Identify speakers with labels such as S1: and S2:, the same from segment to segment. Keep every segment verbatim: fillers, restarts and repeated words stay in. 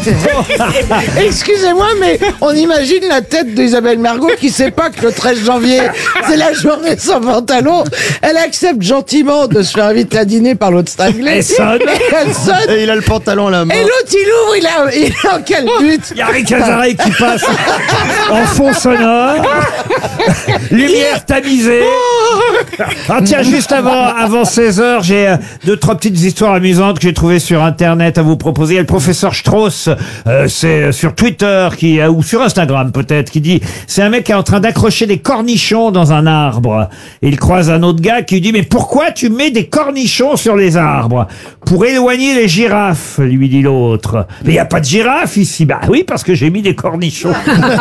S1: Excusez-moi, mais on imagine la tête d'Isabelle Margot qui sait pas que le treize janvier, c'est la journée sans pantalon. Elle accepte gentiment de se faire inviter à dîner par l'autre cinglé.
S2: Elle sonne.
S1: Elle sonne.
S3: Et il a le pantalon à la main.
S1: Et l'autre, il ouvre, il a, il est en quel but?
S2: Il y a Rick Azaray qui passe en fond sonore. Lumière tamisée. Ah tiens, juste avant, avant seize heures, j'ai euh, deux, trois petites histoires amusantes que j'ai trouvées sur Internet à vous proposer. Il y a le professeur Strauss, euh, c'est euh, sur Twitter qui, euh, ou sur Instagram peut-être, qui dit, c'est un mec qui est en train d'accrocher des cornichons dans un arbre. Et il croise un autre gars qui lui dit, mais pourquoi tu mets des cornichons sur les arbres? Pour éloigner les girafes, lui dit l'autre. Mais il n'y a pas de girafes ici. Bah oui, parce que j'ai mis des cornichons.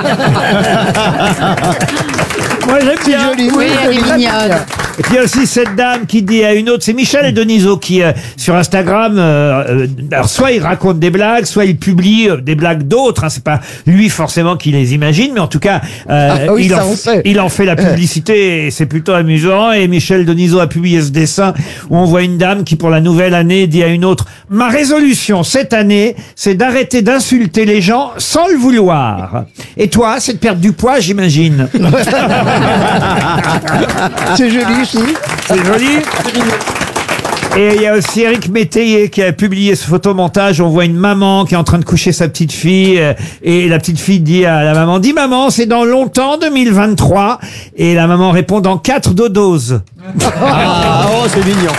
S2: Moi j'aime bien.
S1: Joli,
S4: Oui, elle est mignonne.
S2: Et puis il y a aussi cette dame qui dit à une autre, c'est Michel Denisot qui, euh, sur Instagram, euh, euh, alors soit il raconte des blagues, soit il publie euh, des blagues d'autres. Hein, c'est pas lui forcément qui les imagine, mais en tout cas, euh,
S1: Ah oui,
S2: il,
S1: ça,
S2: en,
S1: on sait.
S2: il en fait la publicité et c'est plutôt amusant. Et Michel Denisot a publié ce dessin où on voit une dame qui, pour la nouvelle année, dit à une autre, ma résolution cette année, c'est d'arrêter d'insulter les gens sans le vouloir. Et toi, c'est de perdre du poids, j'imagine.
S1: C'est joli, si.
S2: C'est joli. Et il y a aussi Eric Métayer qui a publié ce photomontage. On voit une maman qui est en train de coucher sa petite fille. euh, Et la petite fille dit à la maman, dis maman, c'est dans longtemps, deux mille vingt-trois. Et la maman répond, dans quatre dodoses.
S3: Ah, oh, c'est mignon.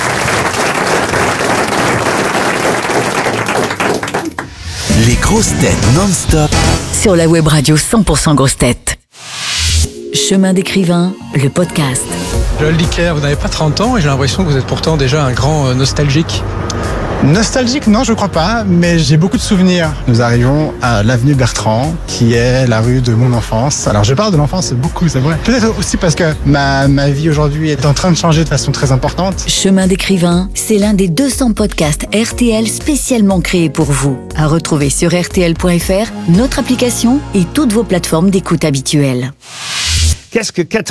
S5: Les grosses têtes non-stop.
S6: Sur la web radio cent pour cent grosses têtes. Chemin d'écrivain, le podcast.
S7: Joël Dicker, vous n'avez pas trente ans et j'ai l'impression que vous êtes pourtant déjà un grand euh, nostalgique.
S8: Nostalgique, non, je crois pas, mais j'ai beaucoup de souvenirs. Nous arrivons à l'avenue Bertrand, qui est la rue de mon enfance. Alors, je parle de l'enfance beaucoup, c'est vrai. Peut-être aussi parce que ma, ma vie aujourd'hui est en train de changer de façon très importante.
S6: Chemin d'écrivain, c'est l'un des deux cents podcasts R T L spécialement créés pour vous. À retrouver sur R T L point F R, notre application et toutes vos plateformes d'écoute habituelles.
S2: Qu'est-ce que